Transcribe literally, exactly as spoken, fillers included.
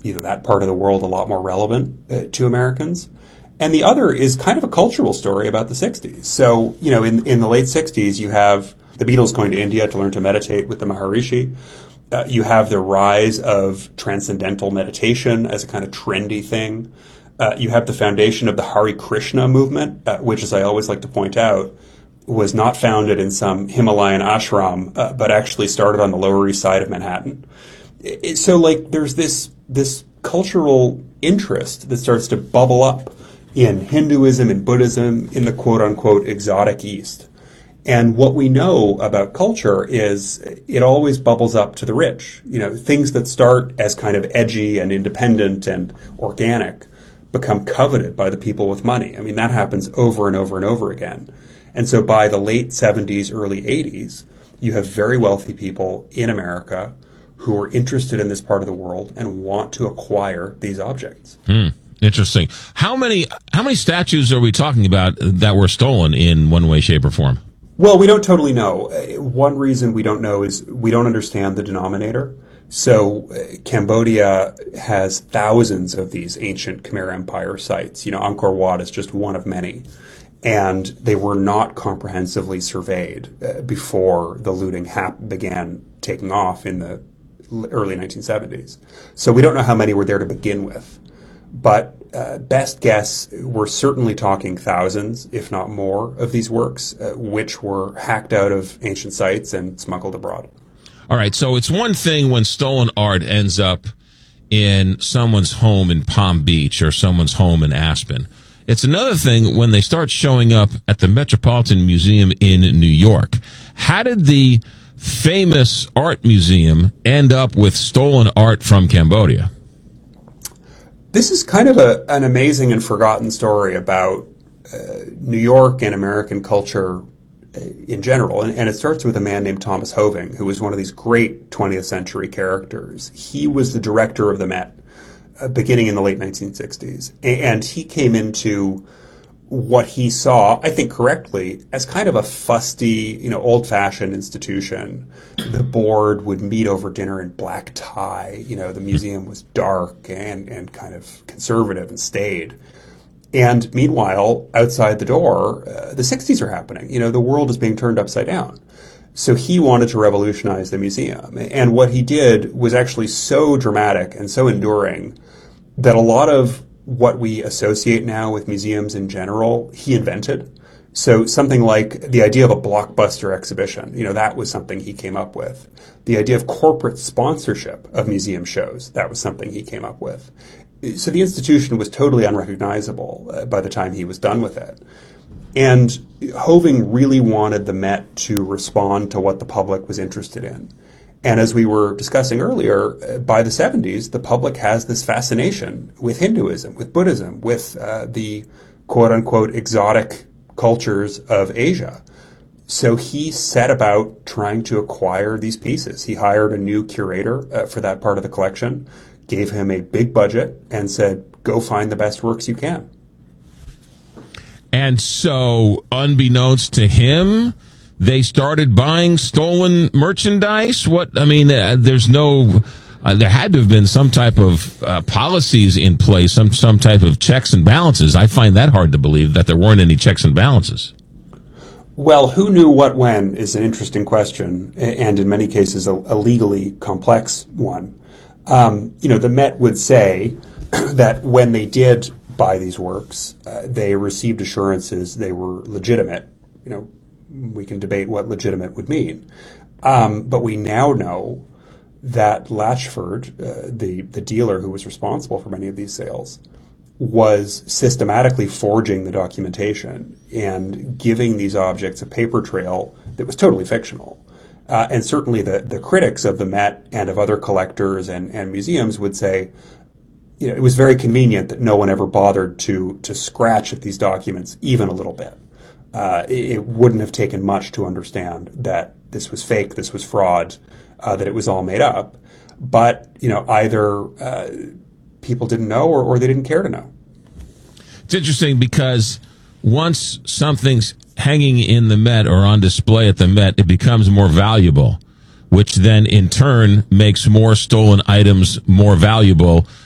you know, that part of the world a lot more relevant uh, to Americans. And the other is kind of a cultural story about the sixties. So, you know, in, in the late sixties, you have the Beatles going to India to learn to meditate with the Maharishi. Uh, you have the rise of transcendental meditation as a kind of trendy thing. Uh, you have the foundation of the Hare Krishna movement, uh, which, as I always like to point out, was not founded in some Himalayan ashram, uh, but actually started on the Lower East Side of Manhattan. It, so, like, there's this this cultural interest that starts to bubble up in Hinduism and Buddhism in the quote-unquote exotic East. And what we know about culture is it always bubbles up to the rich. You know, things that start as kind of edgy and independent and organic become coveted by the people with money. I mean, that happens over and over and over again. And so by the late seventies, early eighties, you have very wealthy people in America who are interested in this part of the world and want to acquire these objects. Hmm. Interesting. How many how many statues are we talking about that were stolen in one way, shape, or form? Well, we don't totally know. One reason we don't know is we don't understand the denominator. So uh, Cambodia has thousands of these ancient Khmer Empire sites. You know, Angkor Wat is just one of many. And they were not comprehensively surveyed uh, before the looting hap- began taking off in the early nineteen seventies. So we don't know how many were there to begin with. But uh, best guess, we're certainly talking thousands, if not more, of these works, uh, which were hacked out of ancient sites and smuggled abroad. All right, so it's one thing when stolen art ends up in someone's home in Palm Beach or someone's home in Aspen. It's another thing when they start showing up at the Metropolitan Museum in New York. How did the famous art museum end up with stolen art from Cambodia? This is kind of a, an amazing and forgotten story about uh, New York and American culture uh, in general. And, and it starts with a man named Thomas Hoving, who was one of these great twentieth century characters. He was the director of the Met uh, beginning in the late nineteen sixties. And he came into what he saw, I think correctly, as kind of a fusty, you know, old-fashioned institution. The board would meet over dinner in black tie. You know, the museum was dark and, and kind of conservative and staid. And meanwhile, outside the door, uh, the sixties are happening. You know, the world is being turned upside down. So he wanted to revolutionize the museum. And what he did was actually so dramatic and so enduring that a lot of what we associate now with museums in general, he invented. So something like the idea of a blockbuster exhibition, you know, that was something he came up with. The idea of corporate sponsorship of museum shows, that was something he came up with. So the institution was totally unrecognizable uh, by the time he was done with it. And Hoving really wanted the Met to respond to what the public was interested in. And as we were discussing earlier, by the seventies, the public has this fascination with Hinduism, with Buddhism, with uh, the quote-unquote exotic cultures of Asia. So he set about trying to acquire these pieces. He hired a new curator uh, for that part of the collection, gave him a big budget, and said, go find the best works you can. And so, unbeknownst to him, they started buying stolen merchandise. What I mean, uh, there's no. Uh, there had to have been some type of uh, policies in place, some some type of checks and balances. I find that hard to believe that there weren't any checks and balances. Well, who knew what when is an interesting question, and in many cases a, a legally complex one. Um, you know, the Met would say that when they did buy these works, uh, they received assurances they were legitimate. You know, we can debate what legitimate would mean. Um, but we now know that Latchford, uh, the, the dealer who was responsible for many of these sales, was systematically forging the documentation and giving these objects a paper trail that was totally fictional. Uh, and certainly the, the critics of the Met and of other collectors and, and museums would say, you know, it was very convenient that no one ever bothered to to scratch at these documents even a little bit. Uh, it, it wouldn't have taken much to understand that this was fake, this was fraud, uh, that it was all made up. But, you know, either uh, people didn't know or, or they didn't care to know. It's interesting because once something's hanging in the Met or on display at the Met, it becomes more valuable, which then in turn makes more stolen items more valuable,